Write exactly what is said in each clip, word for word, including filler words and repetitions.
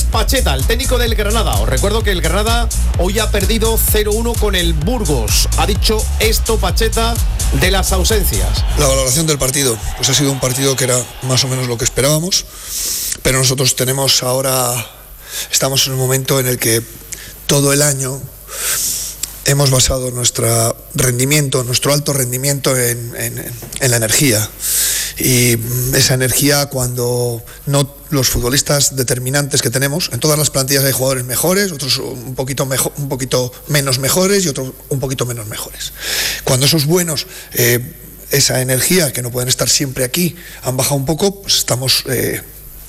Pacheta, el técnico del Granada. Os recuerdo que el Granada hoy ha perdido cero uno con el Burgos. Ha dicho esto Pacheta de las ausencias. La valoración del partido, pues ha sido un partido que era más o menos lo que esperábamos, pero nosotros tenemos ahora, estamos en un momento en el que todo el año hemos basado nuestro rendimiento, nuestro alto rendimiento en, en, en la energía. Y esa energía, cuando no los futbolistas determinantes que tenemos, en todas las plantillas hay jugadores mejores, otros un poquito, mejor, un poquito menos mejores y otros un poquito menos mejores. Cuando esos buenos, eh, esa energía, que no pueden estar siempre aquí, han bajado un poco, pues estamos eh,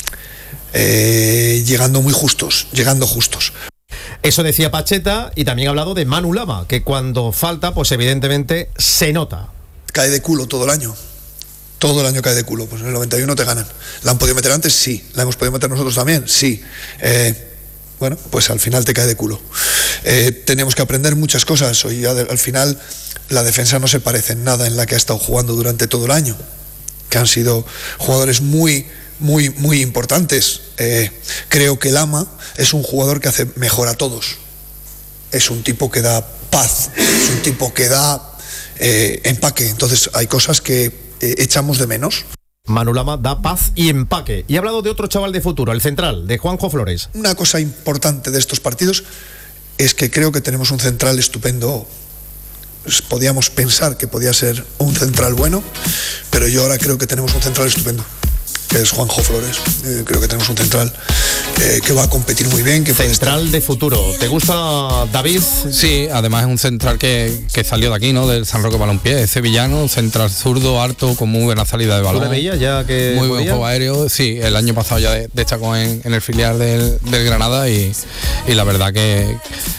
eh, llegando muy justos, llegando justos. Eso decía Pacheta, y también ha hablado de Manu Lama, que cuando falta, pues evidentemente se nota. Cae de culo todo el año. Todo el año cae de culo, pues en el noventa y uno te ganan. ¿La han podido meter antes? Sí. ¿La hemos podido meter nosotros también? Sí. Eh, bueno, pues al final te cae de culo. Eh, tenemos que aprender muchas cosas. Hoy al final la defensa no se parece en nada en la que ha estado jugando durante todo el año, que han sido jugadores muy, muy, muy importantes. Eh, creo que Lama es un jugador que hace mejor a todos. Es un tipo que da paz, es un tipo que da eh, empaque. Entonces hay cosas que echamos de menos. Manu Lama da paz y empaque. Y ha hablado de otro chaval de futuro, el central, de Juanjo Flores. Una cosa importante de estos partidos es que creo que tenemos un central estupendo. Pues podíamos pensar que podía ser un central bueno, pero yo ahora creo que tenemos un central estupendo, que es Juanjo Flores. Eh, creo que tenemos un central eh, que va a competir muy bien. Que central puede de futuro. ¿Te gusta, David? Sí, además es un central que, que salió de aquí, ¿no? Del San Roque Balompié, es sevillano, central zurdo, alto, con muy buena salida de balón. ¿Tú le veías ya que muy podía? Buen juego aéreo. Sí, el año pasado ya destacó en, en el filial del, del Granada y, y la verdad que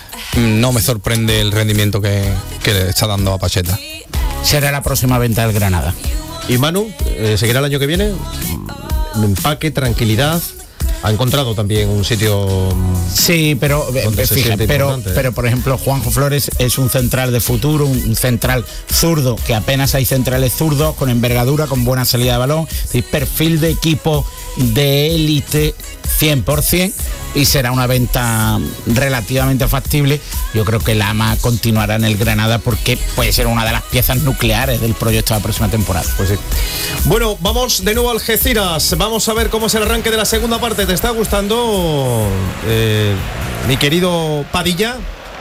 no me sorprende el rendimiento que, que le está dando a Pacheta. Será la próxima venta del Granada. ¿Y Manu, eh, seguirá el año que viene? Empaque, tranquilidad. Ha encontrado también un sitio. Sí, pero fíjate, pero, ¿eh? pero por ejemplo Juanjo Flores es un central de futuro, un central zurdo, que apenas hay centrales zurdos con envergadura, con buena salida de balón, y perfil de equipo de élite cien por ciento, y será una venta relativamente factible. Yo creo que Lama continuará en el Granada porque puede ser una de las piezas nucleares del proyecto de la próxima temporada. Pues sí. Bueno, vamos de nuevo a Algeciras. Vamos a ver cómo es el arranque de la segunda parte. ¿Te está gustando, eh, mi querido Padilla?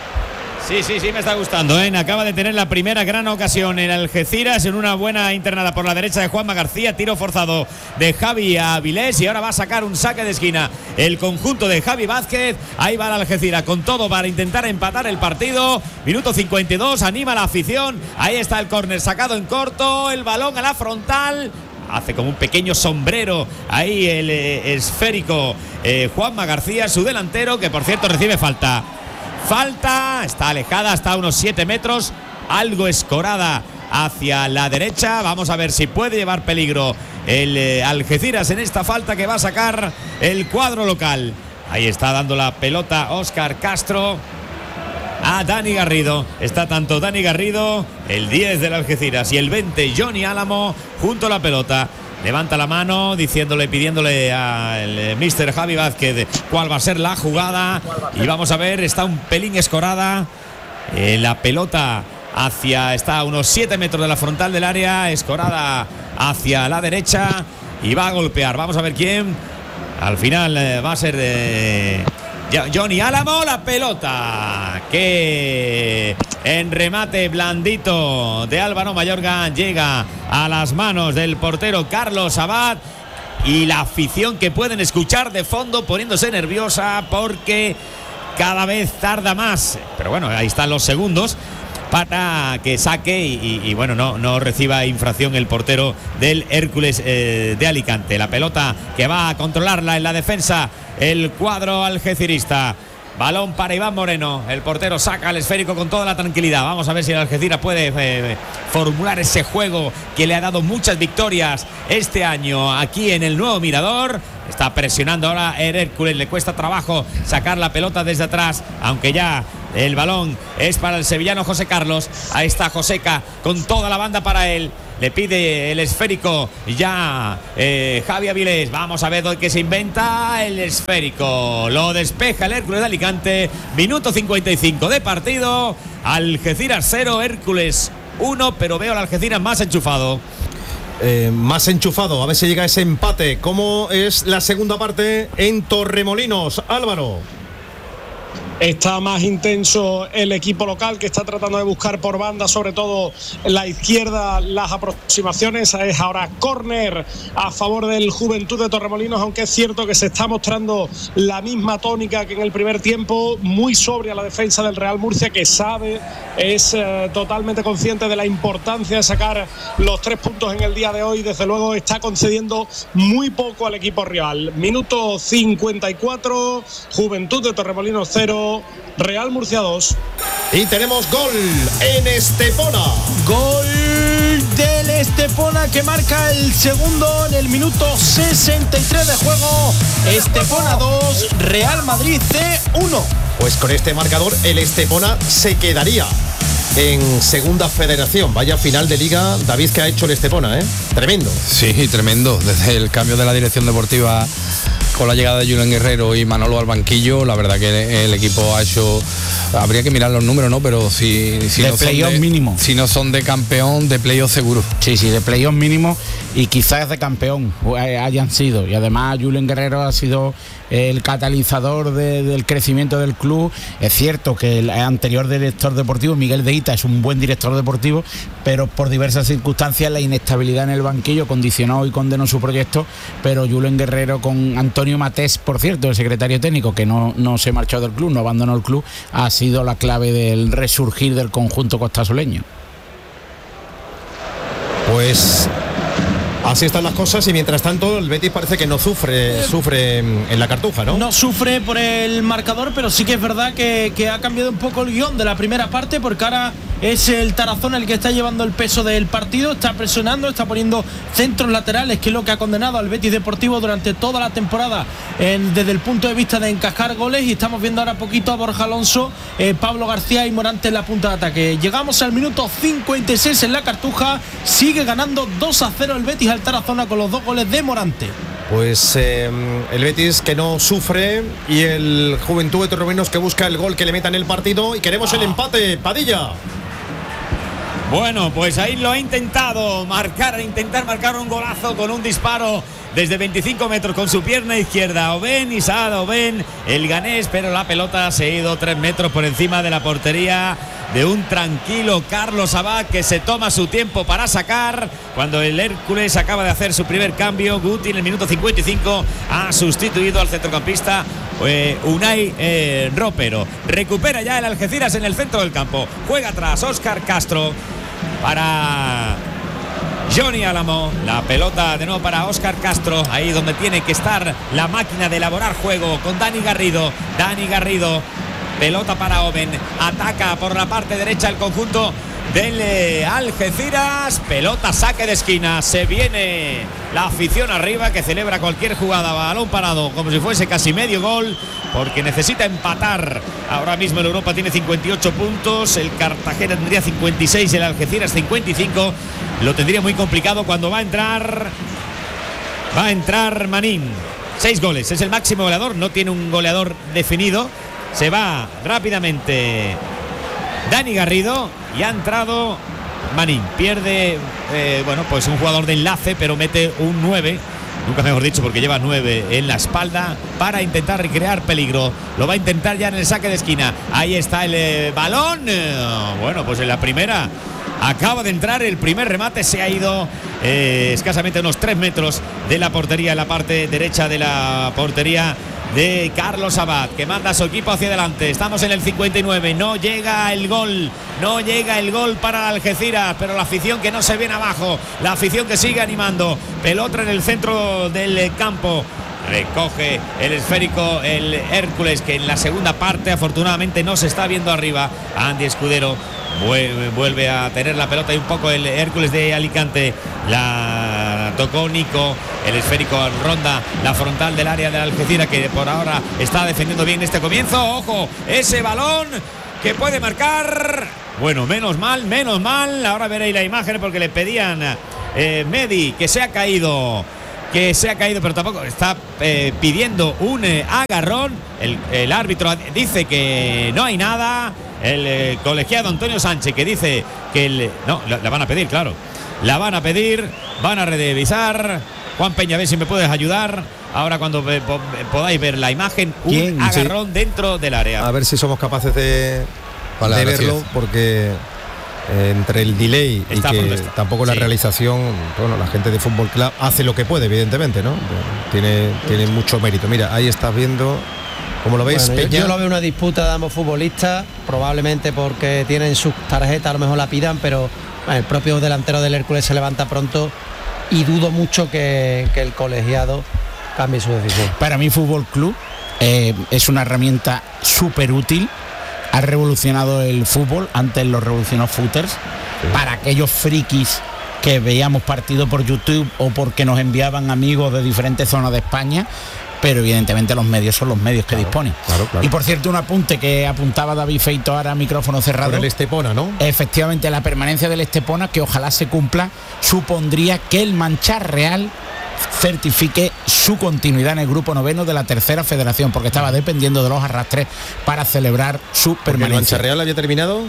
Sí, sí, sí, me está gustando, ¿eh? Acaba de tener la primera gran ocasión en Algeciras, en una buena internada por la derecha de Juanma García, tiro forzado de Javi Avilés, y ahora va a sacar un saque de esquina el conjunto de Javi Vázquez. Ahí va la Algeciras con todo para intentar empatar el partido. Minuto cincuenta y dos, anima la afición. Ahí está el córner sacado en corto, el balón a la frontal. Hace como un pequeño sombrero ahí el eh, esférico eh, Juanma García, su delantero, que por cierto recibe falta. Falta, está alejada hasta unos siete metros, algo escorada hacia la derecha. Vamos a ver si puede llevar peligro el eh, Algeciras en esta falta que va a sacar el cuadro local. Ahí está dando la pelota Óscar Castro a Dani Garrido. Está tanto Dani Garrido, el diez del Algeciras, y el veinte, Johnny Álamo, junto a la pelota. Levanta la mano diciéndole, pidiéndole al mister Javi Vázquez cuál va a ser la jugada. Y vamos a ver, está un pelín escorada. Eh, la pelota hacia, está a unos siete metros de la frontal del área, escorada hacia la derecha y va a golpear. Vamos a ver quién. Al final eh, va a ser de Johnny Álamo, la pelota que en remate blandito de Álvaro Mayorga llega a las manos del portero Carlos Abad, y la afición que pueden escuchar de fondo poniéndose nerviosa porque cada vez tarda más, pero bueno, ahí están los segundos para que saque y, y, y bueno, no, no reciba infracción el portero del Hércules eh, de Alicante. La pelota que va a controlarla en la defensa el cuadro algecirista. Balón para Iván Moreno. El portero saca el esférico con toda la tranquilidad. Vamos a ver si el Algeciras puede eh, formular ese juego que le ha dado muchas victorias este año aquí en el nuevo Mirador. Está presionando ahora el Hércules. Le cuesta trabajo sacar la pelota desde atrás, aunque ya el balón es para el sevillano José Carlos. Ahí está Joseca con toda la banda para él. le pide el esférico ya eh, Javi Avilés. Vamos a ver lo que se inventa el esférico. Lo despeja el Hércules de Alicante. Minuto cincuenta y cinco de partido. Algeciras cero, Hércules uno, pero veo al Algeciras más enchufado. Eh, más enchufado, a ver si llega ese empate. ¿Cómo es la segunda parte en Torremolinos, Álvaro? Está más intenso el equipo local, que está tratando de buscar por banda, sobre todo en la izquierda, las aproximaciones. Es ahora córner a favor del Juventud de Torremolinos, aunque es cierto que se está mostrando la misma tónica que en el primer tiempo. Muy sobria la defensa del Real Murcia, que sabe, es eh, totalmente consciente de la importancia de sacar los tres puntos en el día de hoy. Desde luego está concediendo muy poco al equipo rival. Minuto cincuenta y cuatro, Juventud de Torremolinos cero, Real Murcia dos. Y tenemos gol en Estepona. Gol del Estepona, que marca el segundo en el minuto sesenta y tres de juego. Estepona dos, Real Madrid C uno. Pues con este marcador el Estepona se quedaría en segunda federación. Vaya final de liga, David, que ha hecho el Estepona, ¿eh? Tremendo. Sí, tremendo. Desde el cambio de la dirección deportiva con la llegada de Julen Guerrero y Manolo al banquillo, la verdad que el equipo ha hecho, habría que mirar los números, ¿no? Pero si, si de no son playoff de, mínimo. Si no son de campeón, de playoff seguro. Sí, sí, de playoff mínimo, y quizás de campeón hayan sido. Y además Julen Guerrero ha sido el catalizador de, del crecimiento del club. Es cierto que el anterior director deportivo, Miguel de Ita, es un buen director deportivo, pero por diversas circunstancias la inestabilidad en el banquillo condicionó y condenó su proyecto. Pero Julen Guerrero, con Antonio Matés, por cierto, el secretario técnico, que no, no se marchó del club, no abandonó el club, ha sido la clave del resurgir del conjunto costasoleño. Pues así están las cosas, y mientras tanto el Betis parece que no sufre sufre en la Cartuja, ¿no? No sufre por el marcador, pero sí que es verdad que, que ha cambiado un poco el guión de la primera parte, porque ahora es el Tarazona el que está llevando el peso del partido, está presionando, está poniendo centros laterales, que es lo que ha condenado al Betis Deportivo durante toda la temporada en, desde el punto de vista de encajar goles, y estamos viendo ahora poquito a Borja Alonso, eh, Pablo García y Morante en la punta de ataque. Llegamos al minuto cincuenta y seis en la Cartuja, sigue ganando dos a cero el Betis al Tarazona con los dos goles de Morante. Pues eh, el Betis que no sufre, y el Juventud de Torremolinos que busca el gol que le meta en el partido, y queremos el empate, Padilla. Bueno, pues ahí lo ha intentado marcar, intentar marcar un golazo con un disparo desde veinticinco metros con su pierna izquierda. Oben, Isad Oben, el ganés, pero la pelota se ha ido tres metros por encima de la portería de un tranquilo Carlos Abad, que se toma su tiempo para sacar. Cuando el Hércules acaba de hacer su primer cambio, Guti en el minuto cincuenta y cinco ha sustituido al centrocampista eh, Unai eh, Ropero. Recupera ya el Algeciras en el centro del campo. Juega atrás Óscar Castro para Johnny Álamo. La pelota de nuevo para Óscar Castro, ahí donde tiene que estar la máquina de elaborar juego, con Dani Garrido. Dani Garrido, pelota para Oben, ataca por la parte derecha el conjunto del eh, Algeciras, pelota, saque de esquina. Se viene la afición arriba, que celebra cualquier jugada, balón parado, como si fuese casi medio gol, porque necesita empatar. Ahora mismo el Europa tiene cincuenta y ocho puntos, el Cartagena tendría cincuenta y seis, el Algeciras cincuenta y cinco. Lo tendría muy complicado cuando va a entrar va a entrar Manín. Seis goles, es el máximo goleador, no tiene un goleador definido. Se va rápidamente Dani Garrido y ha entrado Manín. Pierde, eh, bueno, pues un jugador de enlace, pero mete un nueve, nunca mejor dicho, porque lleva nueve en la espalda, para intentar recrear peligro. Lo va a intentar ya en el saque de esquina. Ahí está el eh, balón. Bueno, pues en la primera acaba de entrar el primer remate, se ha ido eh, escasamente unos tres metros de la portería, en la parte derecha de la portería de Carlos Abad, que manda a su equipo hacia adelante. Estamos en el cincuenta y nueve, no llega el gol, no llega el gol para Algeciras, pero la afición que no se viene abajo, la afición que sigue animando. Pelota en el centro del campo, recoge el esférico el Hércules, que en la segunda parte afortunadamente no se está viendo arriba. Andy Escudero vuelve, vuelve a tener la pelota, y un poco el Hércules de Alicante. La tocó Nico, el esférico ronda la frontal del área de Algeciras, que por ahora está defendiendo bien este comienzo. Ojo, ese balón que puede marcar Bueno, menos mal, menos mal. Ahora veréis la imagen porque le pedían eh, Medi que se ha caído. Que se ha caído, pero tampoco está eh, pidiendo un eh, agarrón. El, el árbitro dice que no hay nada. El eh, colegiado Antonio Sánchez que dice que el, no, la, la van a pedir, claro. La van a pedir, van a revisar. Juan Peña, a ver si me puedes ayudar. Ahora cuando eh, po, podáis ver la imagen, un ¿Quién? agarrón sí. dentro del área. A ver si somos capaces de, vale, de verlo, gracias. Porque eh, entre el delay está y que está. tampoco la sí. realización, bueno, la gente de Fútbol Club hace lo que puede, evidentemente, ¿no? Tiene, tiene mucho mérito. Mira, ahí estás viendo. ¿Cómo lo ves, bueno, Peña? Yo, yo lo veo una disputa de ambos futbolistas, probablemente porque tienen sus tarjetas, a lo mejor la pidan, pero bueno, el propio delantero del Hércules se levanta pronto y dudo mucho que, que el colegiado cambie su decisión. Para mí Fútbol Club eh, es una herramienta súper útil, ha revolucionado el fútbol, antes lo revolucionó Footers, sí. Para aquellos frikis que veíamos partidos por YouTube o porque nos enviaban amigos de diferentes zonas de España, pero evidentemente los medios son los medios que claro, disponen. Claro, claro. Y por cierto, un apunte que apuntaba David Feito ahora a micrófono cerrado. Por el Estepona, ¿no? Efectivamente, la permanencia del Estepona, que ojalá se cumpla, supondría que el Manchar Real certifique su continuidad en el grupo noveno de la tercera federación, porque estaba dependiendo de los arrastres para celebrar su permanencia. ¿Porque el Manchar Real había terminado?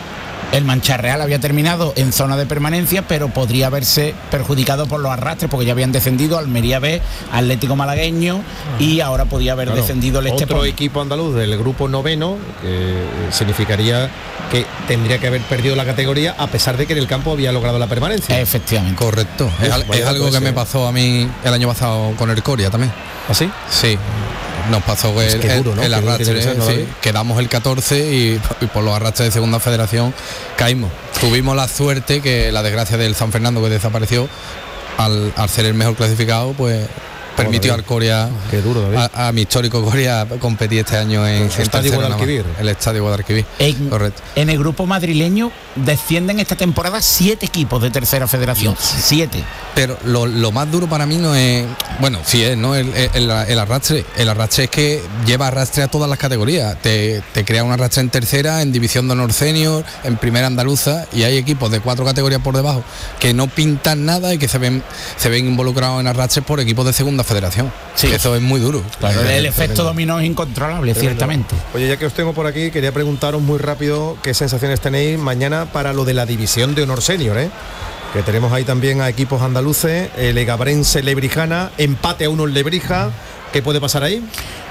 El Manchar Real había terminado en zona de permanencia, pero podría haberse perjudicado por los arrastres, porque ya habían descendido Almería B, Atlético Malagueño, y ahora podía haber claro, descendido el Estepona. Otro equipo andaluz del grupo noveno, que significaría que tendría que haber perdido la categoría, a pesar de que en el campo había logrado la permanencia. Efectivamente. Correcto. Es, es, es algo que me pasó a mí el año pasado con el Coria también. ¿Ah, sí? Sí. Nos pasó el, es duro, ¿no? el, el arrastre, ser, ¿no? Sí, quedamos el catorce y, y por los arrastres de segunda federación caímos. Tuvimos la suerte que la desgracia del San Fernando, que desapareció, al, al ser el mejor clasificado, pues permitió al Coria, Qué duro, a, a mi histórico Coria, competir este año en, el Estadio Guadalquivir. El Estadio Guadalquivir. En, Correcto. En el grupo madrileño descienden esta temporada siete equipos de tercera federación. Dios. Siete. Pero lo, lo más duro para mí no es, bueno, sí es, ¿no? El, el, el arrastre. El arrastre es que lleva arrastre a todas las categorías. Te, te crea un arrastre en tercera, en división de honor senior, en primera andaluza, y hay equipos de cuatro categorías por debajo que no pintan nada y que se ven, se ven involucrados en arrastres por equipos de segunda federación. Sí. Eso es muy duro. Claro, el efecto dominó es incontrolable, tremendo. Ciertamente. Oye, ya que os tengo por aquí, quería preguntaros muy rápido qué sensaciones tenéis mañana para lo de la división de honor senior, ¿eh? Que tenemos ahí también a equipos andaluces, el Egabrense Lebrijana, empate a uno en Lebrija. ¿Qué puede pasar ahí?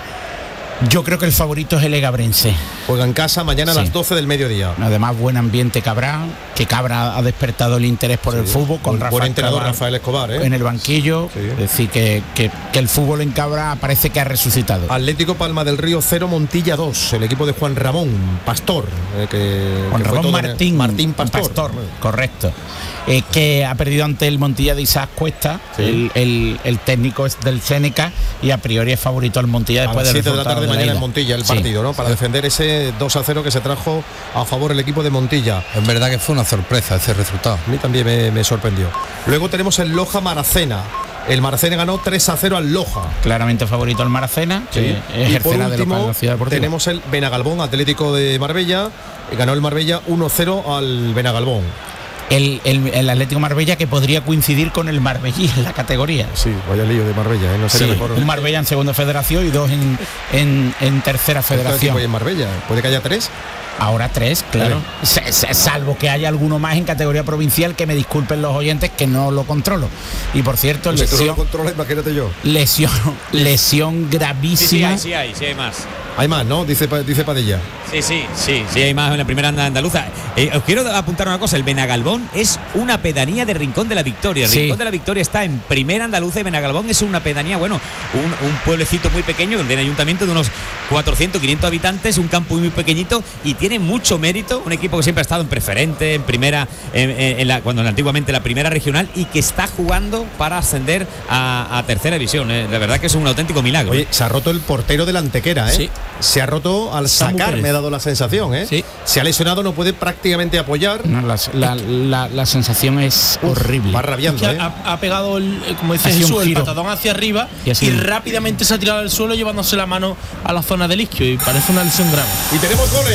Yo creo que el favorito es el Egabrense. Juega en casa mañana sí. a las doce del mediodía. Además, buen ambiente Cabra, que Cabra ha despertado el interés por sí. el fútbol, con Rafael, buen entrenador Rafael Escobar, ¿eh? en el banquillo. Sí. Es decir, que, que, que el fútbol en Cabra parece que ha resucitado. Atlético Palma del Río cero, Montilla dos, el equipo de Juan Ramón Pastor. Eh, que, Juan que Ramón Martín, Martín Pastor. Pastor correcto. Eh, que ha perdido ante el Montilla de Isaac Cuesta, sí. el, el, el técnico es del Seneca, y a priori es favorito al Montilla después del siete de la tarde de mañana en Montilla el sí. partido, ¿no? Para sí. defender ese dos a cero que se trajo a favor el equipo de Montilla. Es verdad que fue una sorpresa ese resultado. A mí también me, me sorprendió. Luego tenemos el Loja Maracena. El Maracena ganó tres a cero al Loja. Claramente favorito al Maracena, sí. que y por último tenemos el Benagalbón Atlético de Marbella. Ganó el Marbella uno a cero al Benagalbón. El, el, el Atlético Marbella, que podría coincidir con el Marbellí en la categoría. Sí, vaya lío de Marbella, ¿eh? No sería sí, mejor. Un Marbella en segunda federación y dos en, en, en tercera federación. ¿Y en Marbella? ¿Puede que haya tres? Ahora tres, claro. S- salvo que haya alguno más en categoría provincial, que me disculpen los oyentes que no lo controlo. Y por cierto, pues lesión. Si tú no lo controlas, imagínate yo. Lesión, lesión gravísima. Sí, sí, hay, sí hay, sí hay más. Hay más, ¿no? Dice, dice Padilla. Sí, sí, sí, sí hay más en la primera andaluza. Eh, os quiero apuntar una cosa, el Benagalbón es una pedanía de Rincón de la Victoria. El sí. Rincón de la Victoria está en primera andaluza y Benagalbón es una pedanía, bueno, un, un pueblecito muy pequeño, donde hay un ayuntamiento de unos cuatrocientos, quinientos habitantes, un campo muy pequeñito, y tiene mucho mérito, un equipo que siempre ha estado en preferente, en primera, en, en, en la, cuando antiguamente la primera regional, y que está jugando para ascender a, a tercera división. Eh. La verdad que es un auténtico milagro. Oye, se ha roto el portero del Antequera, ¿eh? Sí. Se ha roto al sacar, me ha dado la sensación, ¿eh? Sí. Se ha lesionado, no puede prácticamente apoyar. No, la, la, la, la sensación es Uf, horrible. Va rabiando, es que ¿eh? ha, ha pegado, el, como dice Jesús, el patadón hacia arriba y, y rápidamente se ha tirado al suelo llevándose la mano a la zona del isquio, y parece una lesión grave. Y tenemos goles, goles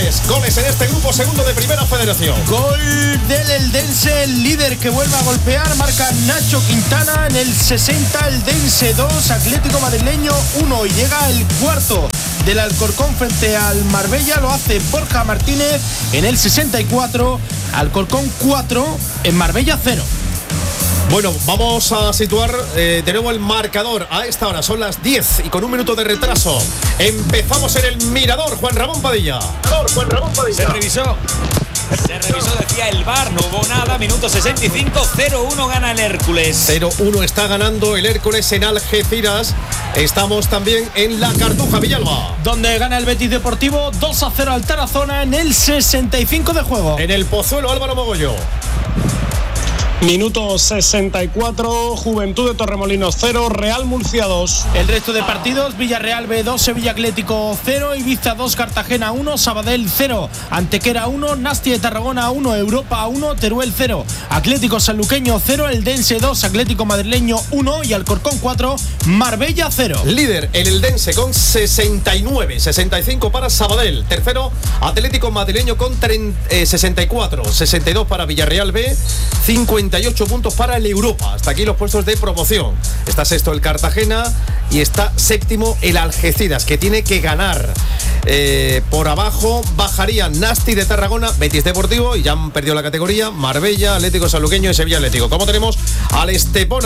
goles en este grupo segundo de Primera Federación. Gol del Eldense, el líder que vuelve a golpear, marca Nacho Quintana en el sesenta, Eldense dos, Atlético Madrileño uno, y llega el cuarto del Alcorcón frente al Marbella, lo hace Borja Martínez en el sesenta y cuatro, Alcorcón cuatro, en Marbella cero. Bueno, vamos a situar eh, de nuevo el marcador a esta hora. Son las diez y con un minuto de retraso. Empezamos en el Mirador. Juan Ramón Padilla. Juan Ramón Padilla. Se revisó. Se revisó, decía el V A R, no hubo nada. Minuto sesenta y cinco, cero uno gana el Hércules. cero uno está ganando el Hércules en Algeciras. Estamos también en la Cartuja, Villalba, donde gana el Betis Deportivo dos a cero al Tarazona en el sesenta y cinco de juego. En el Pozuelo, Álvaro Mogollo. Minuto sesenta y cuatro, Juventud de Torremolinos cero, Real Murcia dos. El resto de partidos: Villarreal B dos, Sevilla Atlético cero, Ibiza dos, Cartagena uno, Sabadell cero, Antequera uno, Nasti de Tarragona uno, Europa uno, Teruel cero, Atlético Sanluqueño cero, Eldense dos, Atlético Madrileño uno y Alcorcón cuatro, Marbella cero. Líder el Eldense con sesenta y nueve, sesenta y cinco para Sabadell. Tercero, Atlético Madrileño con sesenta y cuatro, sesenta y dos para Villarreal B, cincuenta y ocho puntos para el Europa. Hasta aquí los puestos de promoción. Está sexto el Cartagena y está séptimo el Algeciras, que tiene que ganar. Eh, por abajo bajarían Nasti de Tarragona, Betis Deportivo, y ya han perdido la categoría, Marbella, Atlético Sanluqueño y Sevilla Atlético. Como tenemos al Estepona